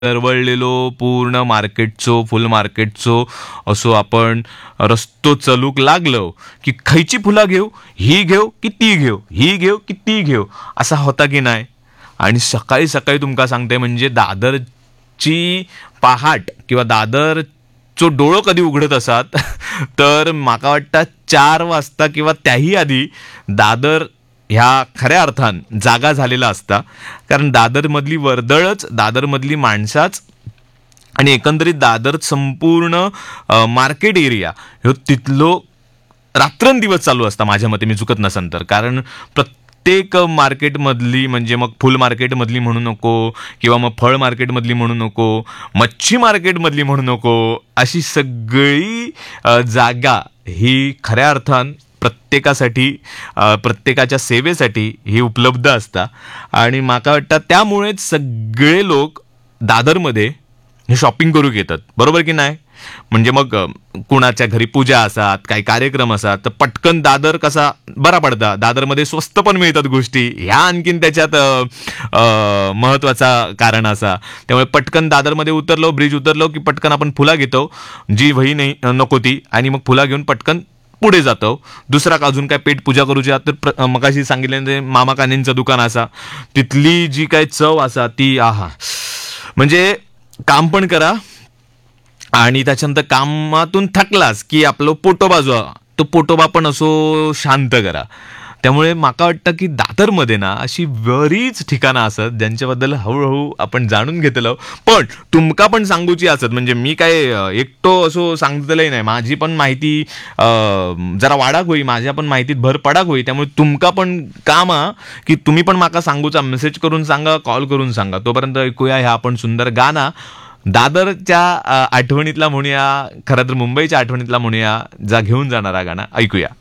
दरवळलेलो पूर्ण मार्केटचो फूल मार्केटचो असो आपण रस्तो चलूक लागलो की खयची फुला घेऊ, ही घेऊ की ती घेऊ, ही घेऊ की ती घेऊ, असा होता की नाही. आणि सकाळी सकाळी तुमका सांगते म्हणजे दादरची पहाट किंवा दादरचो डोळो कधी उघडत असतात तर माका वाटतं 4 वाजता किंवा त्याही आधी दादर ह्या खऱ्या अर्थान जागा झालेला असता. कारण दादरमधली वर्दळच, दादरमधली माणसाच आणि एकंदरीत दादर संपूर्ण मार्केट एरिया ह्यो तिथलो रात्रंदिवस चालू असता माझ्या मते, मी चुकत नसन तर. कारण प्रत्येक मार्केटमधली म्हणजे मग फुल मार्केटमधली म्हणू नको किंवा मग फळ मार्केटमधली म्हणू नको, मच्छी मार्केटमधली म्हणू नको, अशी सगळी जागा ही खऱ्या अर्थान प्रत्येकासाठी प्रत्येकाच्या सेवेसाठी ही उपलब्ध असता. आणि माका वाटतं त्यामुळेच सगळे लोक दादरमध्ये हे शॉपिंग करूक येतात, बरोबर की नाही. म्हणजे मग कुणाच्या घरी पूजा असतात, काही कार्यक्रम असतात तर पटकन दादर कसा बरा पडता. दादरमध्ये स्वस्त पण मिळतात गोष्टी, ह्या आणखीन त्याच्यात महत्वाचा कारण असा. त्यामुळे पटकन दादरमध्ये उतरलो, ब्रिज उतरलो की पटकन आपण फुला घेतो, जी वही नाही नको ती, आणि मग फुला घेऊन पटकन पुढे जातो. दुसरा अजून काय पेट पूजा करूची तर मगाशी सांगितले मामा कानेंचं दुकान असा, तिथली जी काय चव असा ती आहा. म्हणजे काम पण करा आणि त्याच्यानंतर कामातून थकलास की आपलं पोटोबा जो तो पोटोबा पण असो शांत करा. त्यामुळे माका वाटतं की दादरमध्ये ना अशी बरीच ठिकाणं असत ज्यांच्याबद्दल हळूहळू आपण जाणून घेतलो. पण तुमका पण सांगूची असत, म्हणजे मी काय एकटो असो सांगतलंय नाही, माझी पण माहिती जरा वाढाक होई, माझ्या पण माहितीत भर पडाक होई. त्यामुळे तुमका पण काम की तुम्ही पण माका सांगूचा, मेसेज करून सांगा, कॉल करून सांगा. तोपर्यंत ऐकूया ह्या आपण सुंदर गाणं दादरच्या आठवणीतला म्हणूया, खरं तर मुंबईच्या आठवणीतला म्हणूया, जा घेऊन जाणारा गाणं ऐकूया.